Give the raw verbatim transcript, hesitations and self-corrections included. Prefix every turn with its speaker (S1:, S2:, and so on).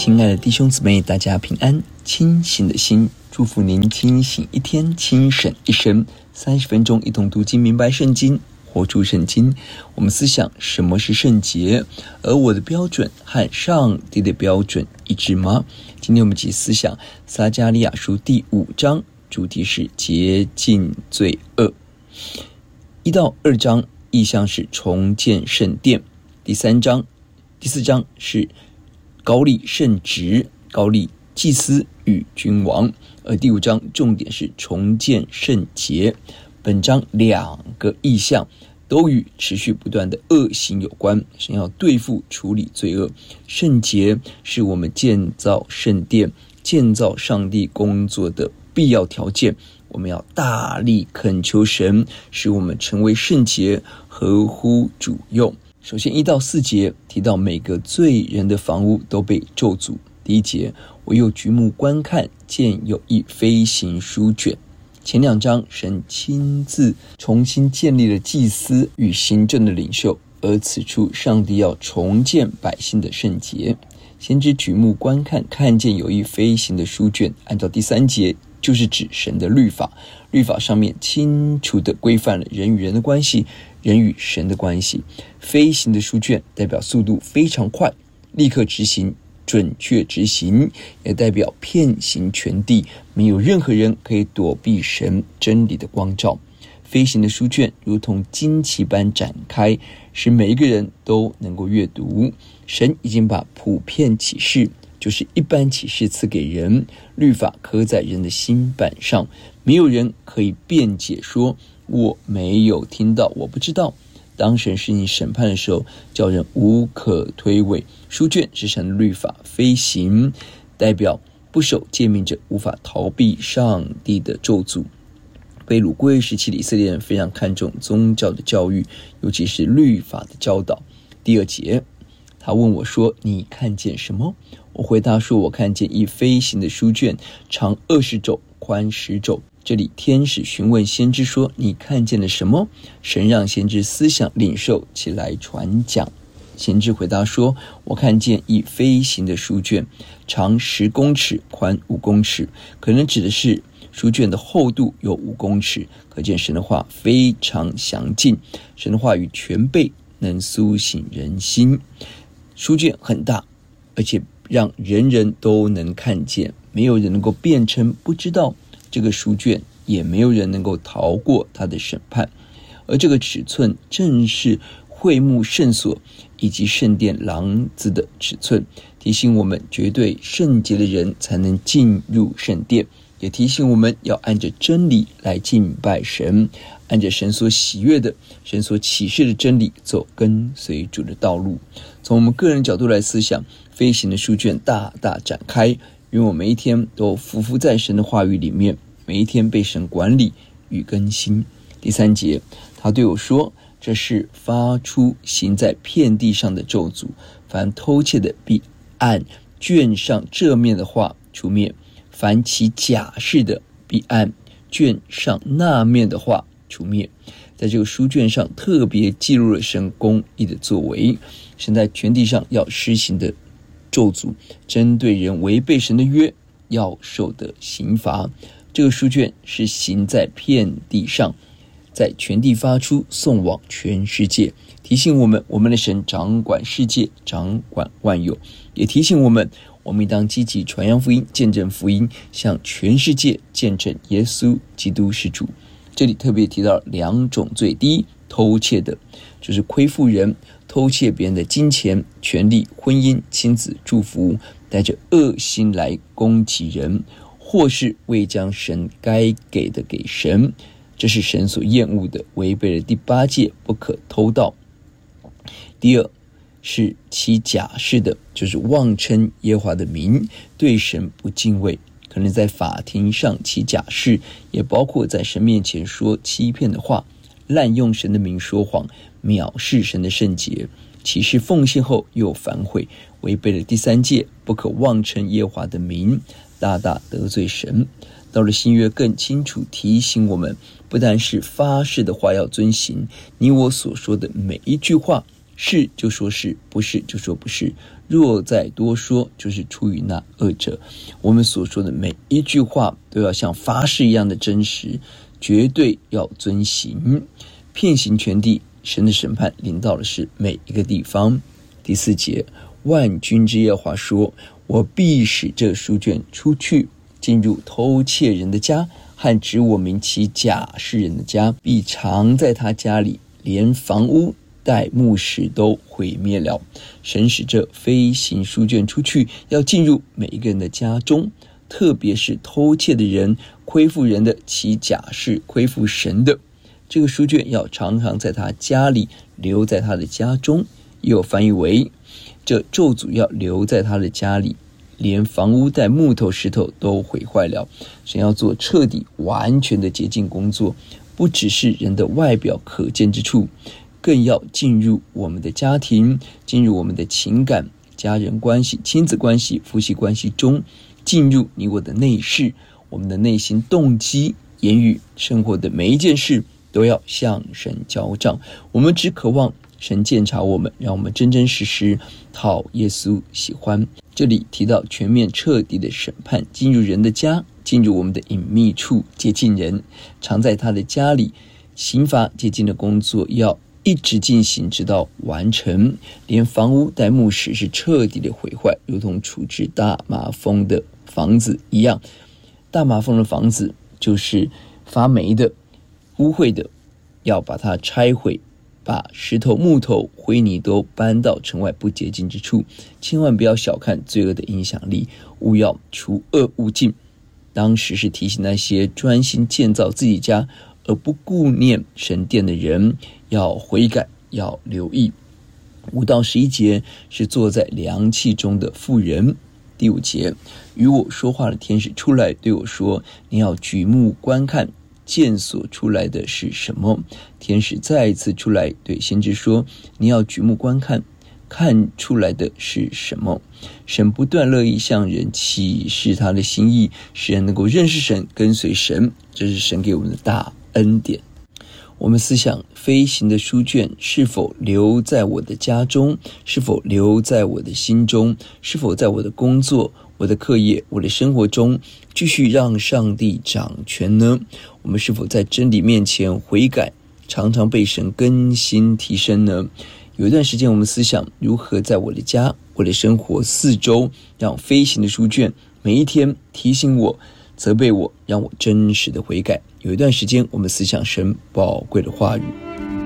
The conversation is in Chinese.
S1: 亲爱的弟兄姊妹，大家平安。清醒的心，祝福您清醒一天，清省一生。三十分钟一同读经，明白圣经，活出圣经。我们思想什么是圣洁，而我的标准和上帝的标准一致吗？今天我们一起思想撒迦利亚书第五章，主题是洁净罪恶。一到二章意象是重建圣殿，第三章、第四章是高立圣职，高立祭司与君王，而第五章重点是重建圣洁。本章两个意象都与持续不断的恶行有关，神要对付处理罪恶。圣洁是我们建造圣殿、建造上帝工作的必要条件，我们要大力恳求神使我们成为圣洁，合乎主用。首先一到四节提到每个罪人的房屋都被咒诅。第一节，我又举目观看，见有一飞行书卷。前两章神亲自重新建立了祭司与行政的领袖，而此处上帝要重建百姓的圣洁。先知举目观看，看见有一飞行的书卷，按照第三节就是指神的律法。律法上面清楚地规范了人与人的关系，人与神的关系。飞行的书卷代表速度非常快，立刻执行，准确执行，也代表遍行全地，没有任何人可以躲避神真理的光照。飞行的书卷如同旌旗般展开，使每一个人都能够阅读。神已经把普遍启示，就是一般启示赐给人，律法刻在人的心板上，没有人可以辩解说我没有听到，我不知道。当神施行审判的时候，叫人无可推诿。书卷是神的律法，飞行代表不守诫命者无法逃避上帝的咒诅。被掳归时期的以色列人非常看重宗教的教育，尤其是律法的教导。第二节，他问我说，你看见什么？我回答说，我看见一飞行的书卷，长二十肘，宽十肘。这里天使询问先知说，你看见了什么？神让先知思想领受起来传讲。先知回答说，我看见一飞行的书卷，长十公尺，宽五公尺。可能指的是书卷的厚度有五公尺，可见神的话非常详尽，神的话语全备，能苏醒人心。书卷很大，而且让人人都能看见，没有人能够辩称不知道这个书卷，也没有人能够逃过他的审判。而这个尺寸正是会幕圣所以及圣殿廊子的尺寸，提醒我们绝对圣洁的人才能进入圣殿，也提醒我们要按着真理来敬拜神，按着神所喜悦的、神所启示的真理走跟随主的道路。从我们个人角度来思想，飞行的书卷大大展开，愿我每一天都匍匐在神的话语里面，每一天被神管理与更新。第三节，他对我说，这是发出行在遍地上的咒诅，凡偷窃的必按卷上这面的话除灭，凡起假誓的必按卷上那面的话除灭。在这个书卷上特别记录了神公义的作为，神在全地上要施行的咒诅，针对人违背神的约要受的刑罚。这个书卷是行在遍地上，在全地发出，送往全世界，提醒我们我们的神掌管世界，掌管万有，也提醒我们我们应当积极传扬福音，见证福音，向全世界见证耶稣基督是主。这里特别提到两种罪，第一，偷窃的，就是亏负人，偷窃别人的金钱、权利、婚姻、亲子、祝福，带着恶心来攻击人，或是未将神该给的给神，这是神所厌恶的，违背了第八戒不可偷盗。第二是起假誓的，就是妄称耶和华的名，对神不敬畏，可能在法庭上起假誓，也包括在神面前说欺骗的话，滥用神的名说谎，藐视神的圣洁，起誓奉献后又反悔，违背了第三戒不可妄称耶和华的名，大大得罪神。到了新约更清楚提醒我们，不但是发誓的话要遵行，你我所说的每一句话，是就说是，不是就说不是。 若再多说，就是出于那恶者。我们所说的每一句话都要像发誓一样的真实，绝对要遵行。遍行全地，神的审判临到的是每一个地方。第四节，万军之耶和华说，我必使这书卷出去，进入偷窃人的家，和指我名起假示人的家，必藏在他家里，连房屋带木石都毁灭了。神使这飞行书卷出去，要进入每一个人的家中，特别是偷窃的人、亏负人的、起假示亏负神的，这个书卷要常常在他家里，留在他的家中。也有翻译为，这咒诅要留在他的家里，连房屋带木头石头都毁坏了。神要做彻底完全的洁净工作，不只是人的外表可见之处，更要进入我们的家庭，进入我们的情感、家人关系、亲子关系、夫妻关系中，进入你我的内室，我们的内心动机、言语、生活的每一件事都要向神交账。我们只渴望神鉴察我们，让我们真真实实讨耶稣喜欢。这里提到全面彻底的审判，进入人的家，进入我们的隐秘处，接近人，常在他的家里。刑罚接近的工作要一直进行，直到完成。连房屋带木石是彻底的毁坏，如同处置大麻风的房子一样。大麻风的房子就是发霉的、污秽的，要把它拆毁，把石头、木头、灰泥都搬到城外不洁净之处。千万不要小看罪恶的影响力，务要除恶务尽。当时是提醒那些专心建造自己家而不顾念神殿的人，要悔改，要留意。五到十一节是坐在凉气中的妇人。第五节，与我说话的天使出来对我说，你要举目观看，见所出来的是什么？天使再一次出来对先知说，你要举目观看，看出来的是什么？神不断乐意向人启示他的心意，使人能够认识神，跟随神，这是神给我们的大恩典。我们思想飞行的书卷是否留在我的家中，是否留在我的心中，是否在我的工作、我的课业、我的生活中继续让上帝掌权呢？我们是否在真理面前悔改，常常被神更新提升呢？有一段时间我们思想如何在我的家、我的生活四周，让飞行的书卷每一天提醒我、责备我，让我真实的悔改。有一段时间我们思想神宝贵的话语。